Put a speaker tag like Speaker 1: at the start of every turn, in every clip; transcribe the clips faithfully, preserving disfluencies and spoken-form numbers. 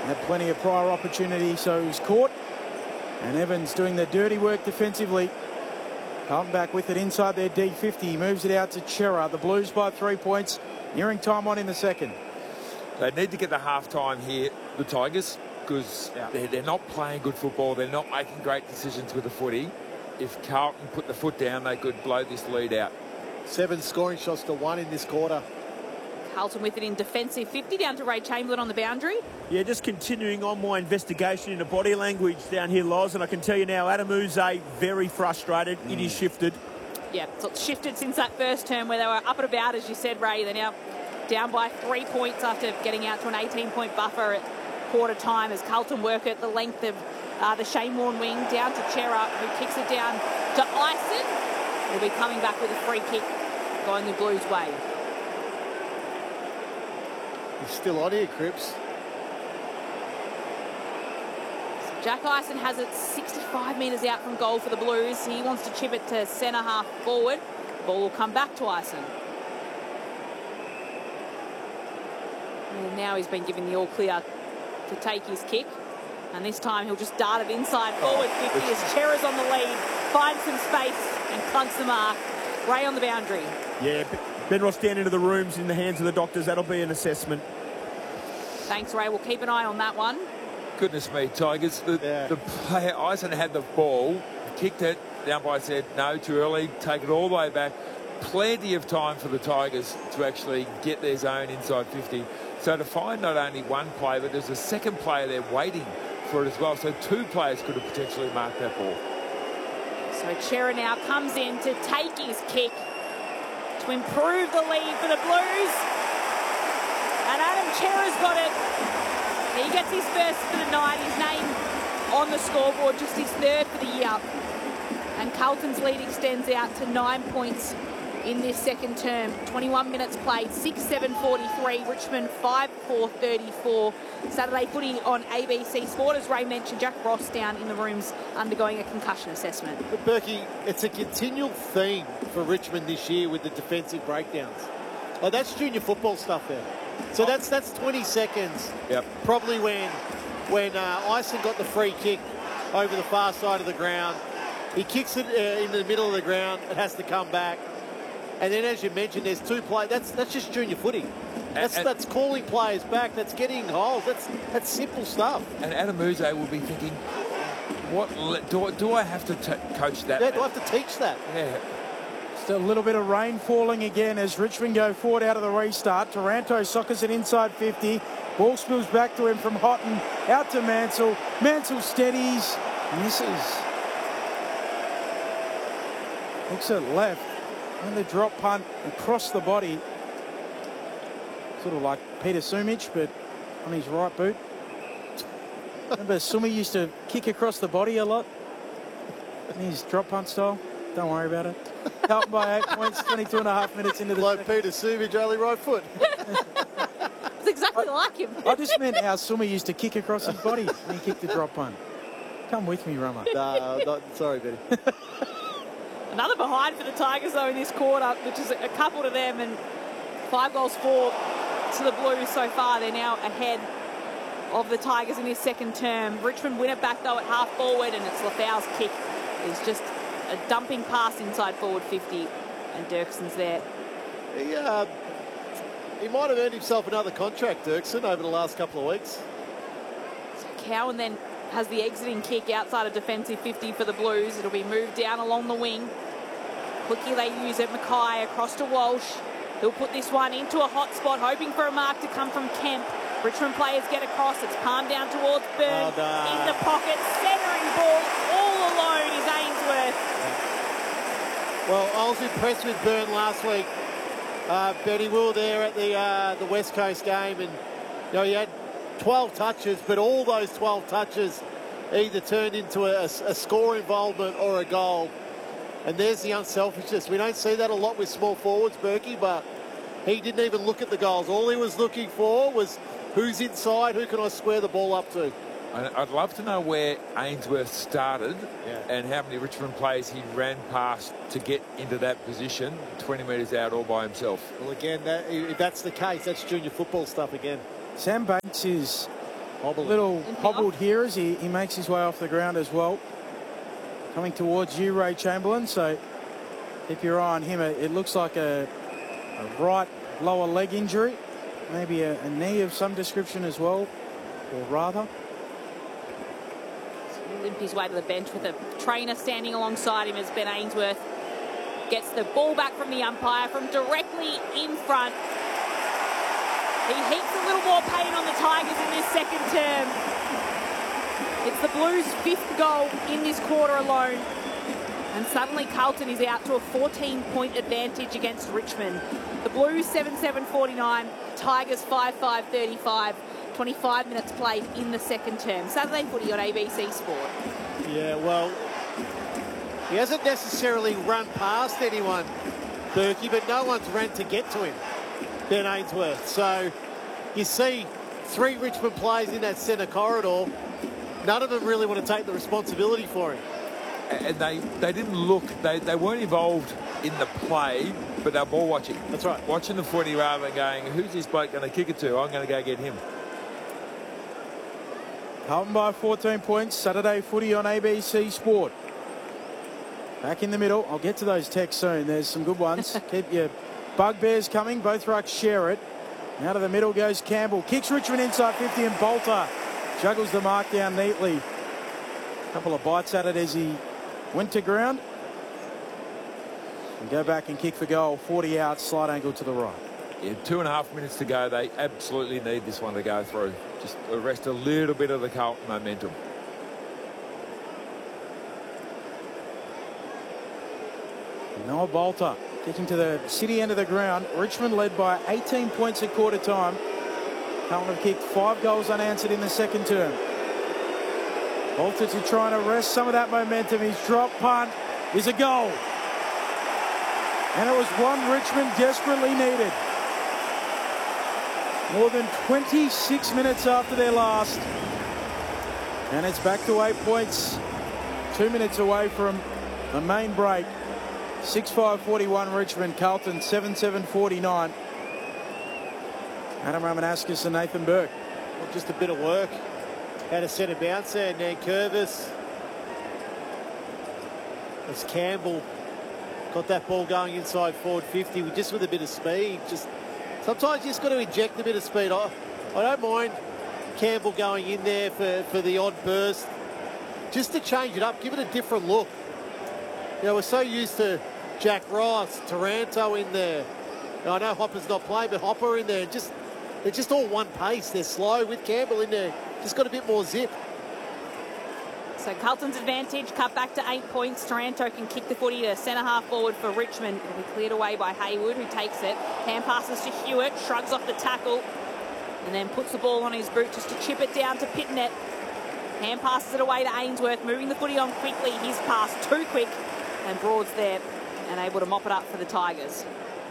Speaker 1: Had plenty of prior opportunity, so he was caught. And Evans doing the dirty work defensively. Carlton back with it inside their D fifty. He moves it out to Chera. The Blues by three points. Nearing time on in the second.
Speaker 2: They need to get the half-time here, the Tigers, because yeah. they're, they're not playing good football. They're not making great decisions with the footy. If Carlton put the foot down, they could blow this lead out.
Speaker 3: Seven scoring shots to one in this quarter.
Speaker 4: Carlton with it in defensive fifty, down to Ray Chamberlain on the boundary.
Speaker 5: Yeah, just continuing on my investigation into body language down here, Loz, and I can tell you now, Adam Uze very frustrated. Mm. It is shifted.
Speaker 4: Yeah, so it's shifted since that first term where they were up and about, as you said, Ray. They're now down by three points after getting out to an eighteen-point buffer at quarter time as Carlton work at the length of uh, the Shane Warne wing down to Chera, who kicks it down to Ison. He'll be coming back with a free kick going the Blues' way.
Speaker 3: He's still on here, Cripps.
Speaker 4: So Jack Ison has it sixty-five metres out from goal for the Blues. He wants to chip it to centre half forward. Ball will come back to Ison. And now he's been given the all clear to take his kick. And this time he'll just dart it inside forward fifty as Chera's on the lead, finds some space and clunks the mark. Ray on the boundary.
Speaker 5: Yeah, Ben Ross down into the rooms in the hands of the doctors. That'll be an assessment.
Speaker 4: Thanks, Ray. We'll keep an eye on that one.
Speaker 2: Goodness me, Tigers. The, yeah. the player, Ison had the ball, kicked it, the umpire said, no, too early, take it all the way back. Plenty of time for the Tigers to actually get their zone inside fifty. So to find not only one player, but there's a second player there waiting for it as well. So two players could have potentially marked that ball.
Speaker 4: So Chera now comes in to take his kick to improve the lead for the Blues. And Adam Chera's got it. He gets his first for the night. His name on the scoreboard, just his third for the year. And Carlton's lead extends out to nine points in this second term. twenty-one minutes played, six seven forty-three. Richmond five four thirty-four. Saturday footy on A B C Sport. As Ray mentioned, Jack Ross down in the rooms undergoing a concussion assessment.
Speaker 3: But Berkey, it's a continual theme for Richmond this year with the defensive breakdowns. Oh, that's junior football stuff there. So that's that's twenty seconds.
Speaker 2: Yep.
Speaker 3: Probably when when uh, Ison got the free kick over the far side of the ground. He kicks it uh, in the middle of the ground. It has to come back. And then, as you mentioned, there's two players. That's that's just junior footy. That's and, that's calling players back. That's getting holes. That's that's simple stuff.
Speaker 2: And Adam Uze will be thinking, "What do, do I have to t coach that?
Speaker 3: Yeah, do I have to teach that?"
Speaker 2: Yeah.
Speaker 1: Just a little bit of rain falling again as Richmond go forward out of the restart. Taranto soccers it inside fifty. Ball spills back to him from Houghton. Out to Mansell. Mansell steadies. Misses. Looks at left. And the drop punt across the body. Sort of like Peter Sumich, but on his right boot. Remember Sumi used to kick across the body a lot? In his drop punt style. Don't worry about it. Carlton by eight points, twenty-two and a half minutes into the
Speaker 3: like
Speaker 1: second.
Speaker 3: Peter Sumich, only right foot.
Speaker 4: It's exactly I, like him.
Speaker 1: I just meant how Sumi used to kick across his body when he kicked the drop punt. Come with me, Rama.
Speaker 3: No, not, sorry, Betty.
Speaker 4: Another behind for the Tigers, though, in this quarter, which is a couple to them, and five goals for to the Blues so far. They're now ahead of the Tigers in this second term. Richmond win it back, though, at half forward, and it's Lafau's kick is just a dumping pass inside forward fifty, and Dirkson's there.
Speaker 3: He, uh, he might have earned himself another contract, Dirkson, over the last couple of weeks.
Speaker 4: So Cowan then has the exiting kick outside of defensive fifty for the Blues. It'll be moved down along the wing. Quickly they use it. Mackay across to Walsh. He'll put this one into a hot spot, hoping for a mark to come from Kemp. Richmond players get across. It's palmed down towards Byrne.
Speaker 3: Oh, no.
Speaker 4: In the pocket, centering ball all alone is Ainsworth.
Speaker 3: Well, I was impressed with Byrne last week. Uh, Betty Will there at the uh, the West Coast game, and you know, he had twelve touches, but all those twelve touches either turned into a, a score involvement or a goal. And there's the unselfishness. We don't see that a lot with small forwards, Berkey, but he didn't even look at the goals. All he was looking for was who's inside, who can I square the ball up to.
Speaker 2: I'd love to know where Ainsworth started yeah. and how many Richmond players he ran past to get into that position, twenty metres out all by himself.
Speaker 3: Well, again, that, if that's the case, that's junior football stuff again.
Speaker 1: Sam Banks is
Speaker 3: Hobbling.
Speaker 1: little
Speaker 4: Limping
Speaker 1: hobbled
Speaker 4: off.
Speaker 1: here as he, he makes his way off the ground as well. Coming towards you, Ray Chamberlain, so keep your eye on him. It, it looks like a, a right lower leg injury, maybe a, a knee of some description as well, or rather.
Speaker 4: Limp his way to the bench with a trainer standing alongside him as Ben Ainsworth gets the ball back from the umpire from directly in front. He heaps a little more pain on the Tigers in this second term. It's the Blues' fifth goal in this quarter alone. And suddenly Carlton is out to a fourteen point advantage against Richmond. The Blues seven seven forty-nine, Tigers five five thirty-five. twenty-five minutes played in the second term. Saturday footy on A B C Sport.
Speaker 3: Yeah, well, he hasn't necessarily run past anyone, Berkey, but no one's ran to get to him, Ben Ainsworth. So you see three Richmond players in that centre corridor. None of them really want to take the responsibility for him.
Speaker 2: And they, they didn't look, they, they weren't involved in the play, but they were ball watching.
Speaker 3: That's right.
Speaker 2: Watching the footy rather than going, who's this bloke going to kick it to? I'm going to go get him.
Speaker 1: Carlton by fourteen points. Saturday footy on A B C Sport. Back in the middle. I'll get to those texts soon. There's some good ones. Keep your bugbears coming. Both rucks share it. Out of the middle goes Campbell. Kicks Richmond inside fifty and Bolter juggles the mark down neatly. A couple of bites at it as he went to ground. And go back and kick for goal. forty out, slight angle to the right.
Speaker 2: Yeah, two and a half minutes to go. They absolutely need this one to go through. Just arrest a little bit of the Carlton momentum.
Speaker 1: Noah Bolter kicking to the city end of the ground. Richmond led by eighteen points at quarter time. Carlton have kicked five goals unanswered in the second term. Bolter to try and arrest some of that momentum. His drop punt is a goal. And it was one Richmond desperately needed. More than twenty-six minutes after their last. And it's back to eight points. Two minutes away from the main break. six five forty-one Richmond, Carlton seven seven forty-nine. Adam Ramanauskas and Nathan Burke.
Speaker 3: Well, just a bit of work. Had a centre bounce there, Nankervis. As Campbell got that ball going inside forward fifty, with just with a bit of speed. Just sometimes you just got to inject a bit of speed. I, I don't mind Campbell going in there for, for the odd burst, just to change it up, give it a different look. You know, we're so used to Jack Ross, Taranto in there. Now, I know Hopper's not playing, but Hopper in there. Just they're just all one pace. They're slow with Campbell in there. Just got a bit more zip.
Speaker 4: So Carlton's advantage cut back to eight points. Taranto can kick the footy to centre half forward for Richmond. It'll be cleared away by Haywood, who takes it. Hand passes to Hewitt, shrugs off the tackle, and then puts the ball on his boot just to chip it down to Pitnet. Hand passes it away to Ainsworth, moving the footy on quickly. His pass too quick, and Broad's there and able to mop it up for the Tigers.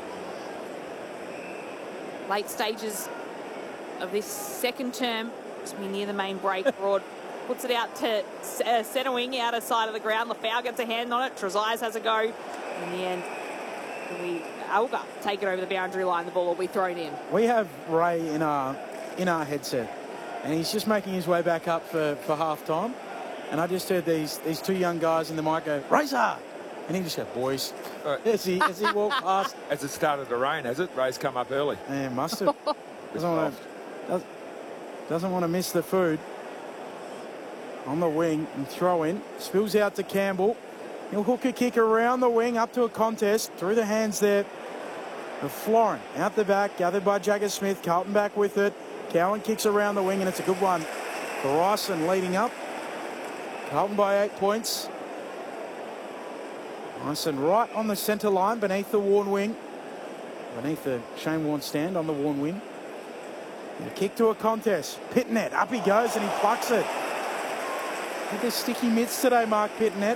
Speaker 4: Late stages of this second term, as we near the main break, Broad puts it out to uh, centre wing, out of side of the ground. Lafau gets a hand on it. Trezise has a go. In the end, we Alga take it over the boundary line. The ball will be thrown in.
Speaker 1: We have Ray in our in our headset, and he's just making his way back up for, for half time. And I just heard these these two young guys in the mic go, "Razor!" And he just go, "Boys,"
Speaker 2: Right.
Speaker 1: as he as he walked past.
Speaker 2: As it started to rain, has it? Ray's come up early.
Speaker 1: Yeah, must have. Doesn't want to does, doesn't want to miss the food. On the wing and throw in. Spills out to Campbell. He'll hook a kick around the wing up to a contest. Through the hands there of Florin. Out the back, gathered by Jagger Smith. Carlton back with it. Cowan kicks around the wing, and it's a good one for Ryson leading up. Carlton by eight points. Ryson right on the centre line beneath the worn wing. Beneath the Shane Warne stand on the worn wing. And a kick to a contest. Pitnet, up he goes and he plucks it. With the sticky mitts today, Mark Pitnet.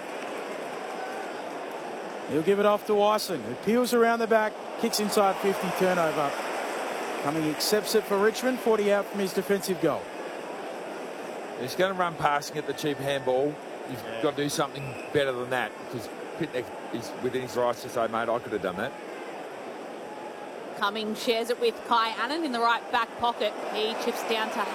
Speaker 1: He'll give it off to Wyson, who peels around the back, kicks inside fifty, turnover. Cumming accepts it for Richmond, forty out from his defensive goal.
Speaker 2: He's going to run passing at the cheap handball. You've
Speaker 3: Yeah.
Speaker 2: got to do something better than that, because Pitnek is within his rights to say, mate, I could have done that.
Speaker 4: Cumming shares it with Kai Annan in the right back pocket. He chips down to